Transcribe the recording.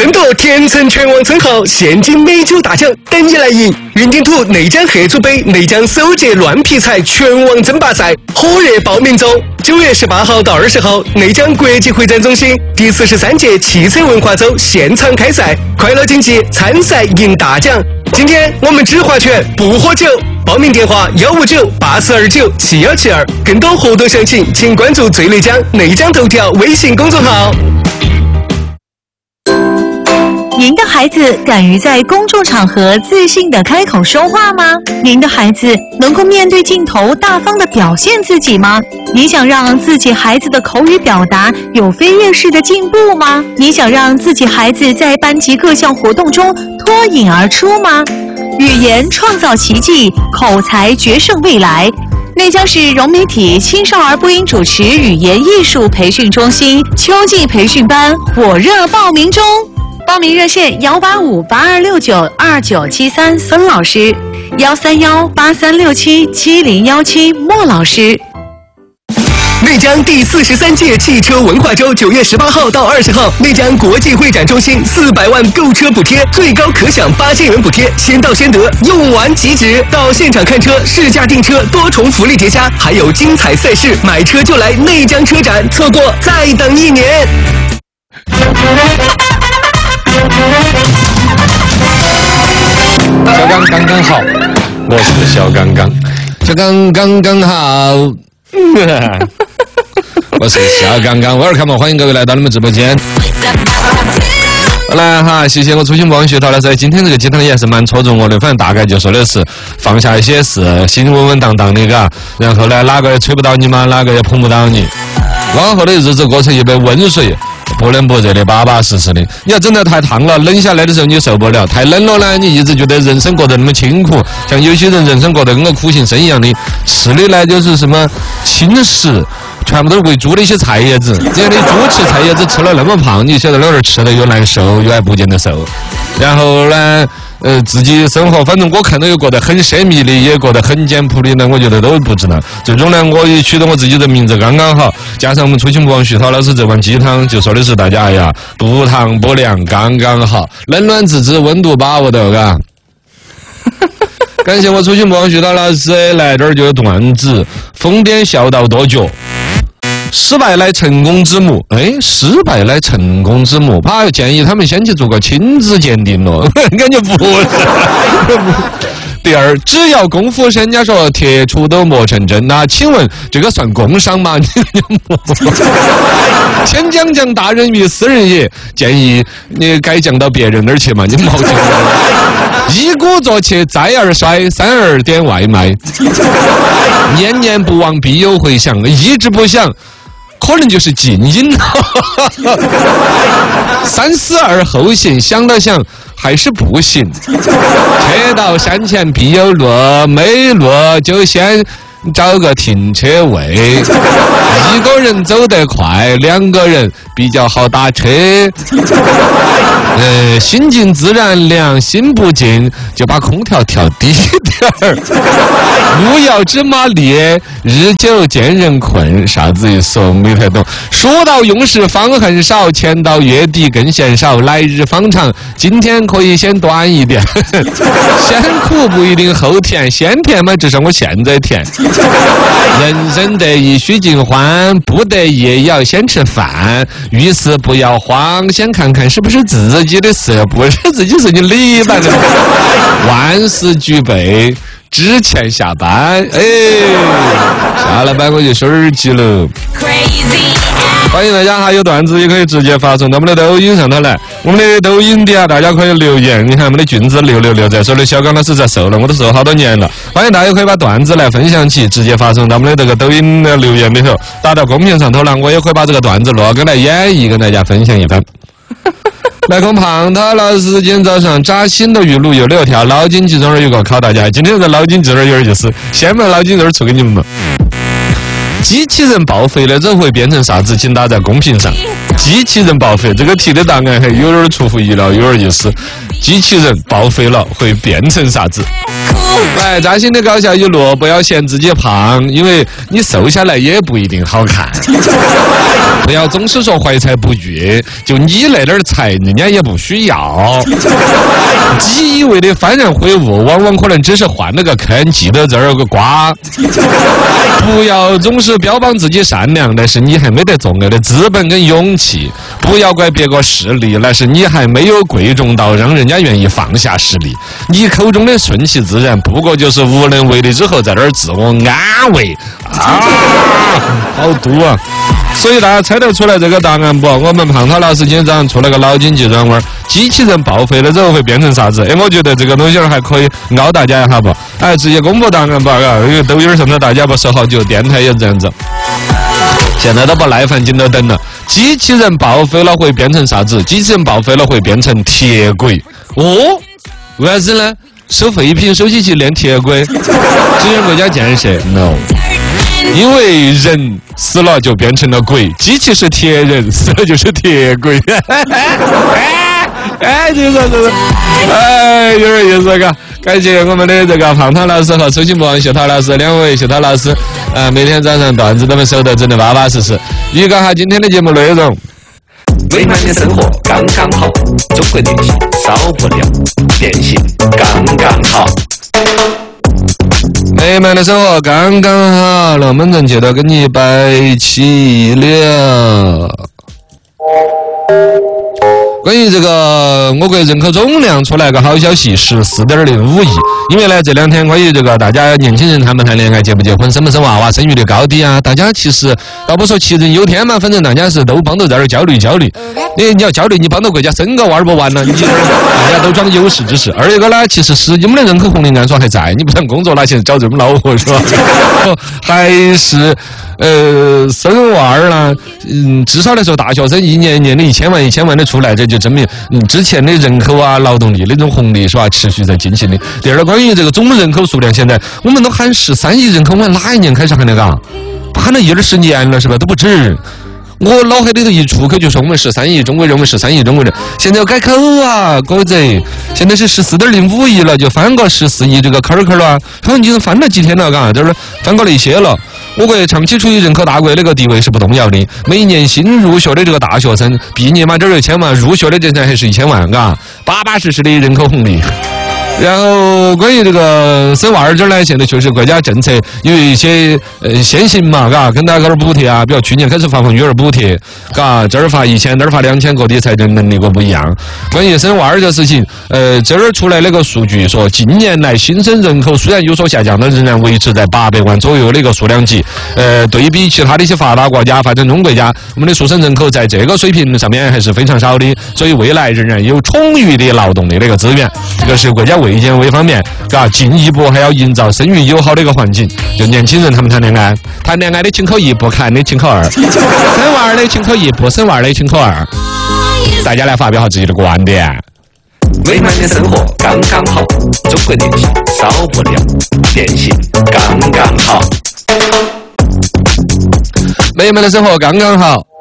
争夺甜橙拳王称号，现金美酒大奖等你来赢！云顶土内江黑土杯内江首届乱劈柴拳王争霸赛火热报名中，9月18号到20号，内江国际会展中心第43届汽车文化周现场开赛，快乐竞技，参赛赢大奖。今天我们只划拳不喝酒，报名电话159-8429-7172，更多活动详情请关注最内江内江头条微信公众号。 您的孩子敢于在公众场合自信地开口说话吗？您的孩子能够面对镜头大方地表现自己吗？你想让自己孩子的口语表达有飞跃式的进步吗？你想让自己孩子在班级各项活动中脱颖而出吗？语言创造奇迹，口才决胜未来。内江市融媒体青少儿播音主持语言艺术培训中心秋季培训班火热报名中。报名热线185-8269-2973孙老师，131-8367-7017莫老师。 内江第43届汽车文化周9月18号到20号，内江国际会展中心400万购车补贴，最高可享8000元补贴，先到先得，用完即止。到现场看车、试驾订车，多重福利叠加，还有精彩赛事，买车就来内江车展，错过再等1年。 小刚刚刚好，我是小刚刚，小刚刚刚好，我是小刚刚，Welcome，欢迎各位来到你们直播间。来哈，谢谢我初心不忘学到的噻。今天这个鸡汤也是蛮戳中我的，反正大概就说的是放下一些事，心稳稳当当的嘎。然后呢，哪个也吹不到你嘛，哪个也捧不到你。往后的日子过成一杯温水。不冷不热的巴巴适适的，你要整得太烫了，冷下来的时候你受不了；太冷了呢，你一直觉得人生过得那么清苦，像有些人人生过得跟个苦行僧一样的，吃的呢就是什么轻食，全部都是喂猪的一些菜叶子，这样的猪吃菜叶子吃了那么胖，你晓得那儿吃的又难受，又还不见得瘦。然后呢，自己生活，反正我看到有过得很奢靡的，也过得很简朴的呢，我觉得都不值得。最终呢，我也取得我自己的名字刚刚好，加上我们初心不忘徐涛老师这碗鸡汤，就说的是大家呀，不糖不凉，刚刚好，冷暖自知，温度把握到，嘎。感谢我初心不忘徐涛老师来这儿就有段子，疯癫笑到跺脚。失败乃成功之母，失败乃成功之母，怕建议他们先去做个亲子鉴定了，感觉不是。第二，只要功夫深，人家说铁杵都磨成针，那请问这个算工伤吗？先降大人于斯人也，建议你该降到别人那儿去嘛，你毛巾。一鼓作气，再而衰，三而点外卖，念念不忘必有回响，一直不响。可能就是静音，三思而后行，想了想还是不行。车到山前必有路，没路就先找个停车位。一个人走得快，两个人比较好打车。心静自然凉，心不静就把空调调低点儿。路遥知马力，日久见人困，啥子意思我没太懂。书到用时方恨少，钱到月底更嫌少。来日方长，今天可以先短一点。先苦不一定后甜，先甜嘛至少我现在甜。人生得意须尽欢，不得意也要先吃饭。遇事不要慌，先看看是不是自己的事，不是自己是你另一半的。万事俱备，之前下班，下了班我就收耳机了。欢迎大家，还有段子也可以直接发送到我们的抖音上头来。我们的抖音底下大家可以留言，你看我们的俊子666在说的小刚老师在瘦了，我都瘦好多年了。欢迎大家可以把段子来分享起，直接发送到我们的这个抖音的留言里头，打到公屏上头了，我也会把这个段子落跟来演绎，跟大家分享一番。来空胖涛老师今天早上扎心的语录有6条，脑筋急转弯有个考大家。今天的脑筋急转弯有点意思，先把脑筋急转弯出给你们嘛。机器人报废了之后会变成啥子？请打在公屏上。机器人报废这个题的答案还有点出乎意料，有点意思。机器人报废了会变成啥子？来，扎心的搞笑语录，不要嫌自己胖，因为你瘦下来也不一定好看。 不要总是说怀才不遇，就你那点才，人家也不需要。己以为的幡然悔悟，往往可能只是换了个坑，记得这儿有个瓜。不要总是标榜自己善良，但是你还没得作恶的资本跟勇气。不要怪别个势利，那是你还没有贵重到让人家愿意放下势利。你口中的顺其自然，不过就是无能为力之后在那儿自我安慰啊，好毒啊！所以大家猜得出来这个答案不？我们胖涛老师今天早上出了个脑筋急转弯，机器人报废了之后会变成啥子？我觉得这个东西还可以凹大家一下不？直接公布答案吧，因为抖音上的大家不守好久，电台也这样子。现在都不耐烦，紧都等了。机器人报废了会变成啥子？机器人报废了会变成铁轨。哦，为啥子呢？收废品收集器练铁轨，支援国家建设 ？No。因为人死了就变成了鬼，机器是铁人，死了就是铁鬼。你说这是，有点意思嘎。感谢我们的这个胖涛老师和周新博、谢涛老师两位，谢涛老师，每天早上段子都能收得真的巴巴适适。预告下今天的节目内容。 美满的生活刚刚好，中国电信少不了，电信刚刚好。 美满的生活刚刚好，龙门阵接着跟你摆起了。关于这个我国人口总量出来个好消息，14.05亿。因为呢这两天关于这个大家年轻人谈不谈恋爱、结不结婚、生不生娃娃、生育率高低啊，大家其实倒不说杞人忧天嘛，反正大家是都帮着在这儿焦虑。你要焦虑，你帮着国家生个娃儿不完了，你大家都装有识之士。二一个呢，其实你们的人口红利按说还在，你不想工作哪去找这么恼火是吧？还是生娃儿呢？至少来说，大学生一年的1000万的出来，这就证明之前的人口啊、劳动力那种红利是吧，持续在进行的。第二个，关于这个总人口数量，现在我们都喊13亿人口，我们哪一年开始喊的嘎？喊了20年了是吧？都不止。我脑海里头一出口就说我们13亿中国人，我们13亿中国人，现在要改口啊，哥子，现在是14.05亿了，就翻过14亿这个坎儿了啊，好像已经翻了几天了，嘎，就是翻过了一些了。我国长期处于人口大国那个地位是不动摇的，每年新入学的这个大学生毕业嘛，这儿有1000万，入学的这才还是1000万，嘎，巴巴适适的人口红利。然后关于这个生娃儿这儿呢，现在确实国家政策有一些先行嘛，嘎，跟大家搞点补贴啊，比如去年开始发放育儿补贴，嘎，这儿发1000，那儿发2000，各地财政能力各不一样。关于生娃儿这事情，这儿出来那个数据说，近年来新生人口虽然有所下降，但仍然维持在800万左右的一个数量级。对比其他的一些发达国家、发展中国家，我们的出生人口在这个水平上面还是非常少的，所以未来仍然有充裕的劳动力的一个资源。这个是国家卫健委方面，嘎，进一步还要营造生育友好的一个环境。就年轻人他们谈恋爱的请口1，不看的请口2，生娃儿的请口1，不生娃儿的请口2。大家来发表下自己的观点。 美满的生活刚刚好，中国电信少不了，电信刚刚好。 美满的生活刚刚好。